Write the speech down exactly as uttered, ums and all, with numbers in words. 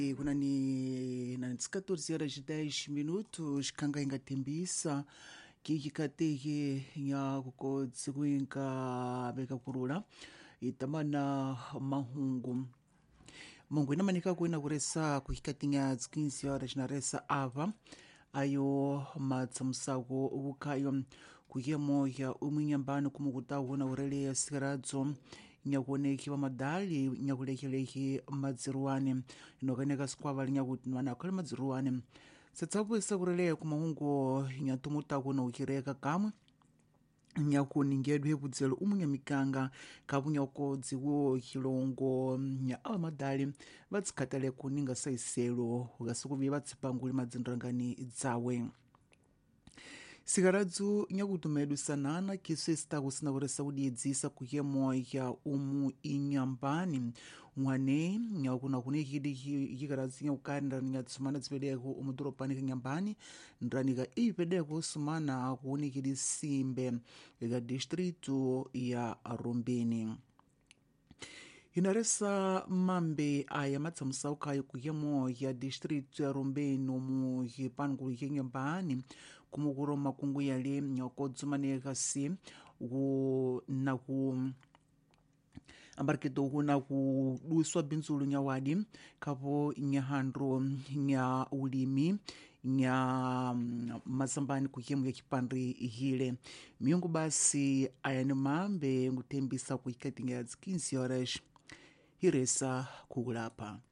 Kuna ni na quatorze horas e dez minutos kanga inga tembisa kiki kateke nya kuko tsikuinka beka kurula itamana mahungu mungu ina manika kuina kuresa kuhikatinga quinze horas na resa ava ayo matsamsako ubukayo kuyemo ya umwinyambano kumukutawuna urele ya sigaradzo nyakuonekiwa madali nyakulekeleki madziruwane inokaneka sikwavali nyakuti mana akhali madziruwane satsapwesa kureleya kumahungu nyatumutaku na ukireka kamwe nyakuningedwe kudzelo umunyamikanga kapunyakodzi wo kilongo nya awa madali vatsikhatale kuninga saiselo ukasikuvi vatsipanguli madzindrangani dzawe sikaradzu nyakutumedu sanana kiso isitaku sina kuresa kudiedzisa kuyemo ya umu inyambani mwane nyakuna kunikidi hikaradzu nyakukarindana nyatsumana dzipedeko umudoropani kinyambani ndranika ipedeko sumana kunikidi simbe ya distrito ya Rumbeni inaresa mambe aya matsamsaukayo kuyemo ya distrito ya Rumbeni mu hipangulu hinyambani kumukuro makungu yale nyakodzumaneka si na ku ambariketo kuna kuduswa binzulu nyawadi kapo nyahandro nya ulimi nya mazambani kuyemu ya kipandri hile miungu basi ayani mambe ngutembisa kuhikatinga ya quinze horas hiresa kugulapa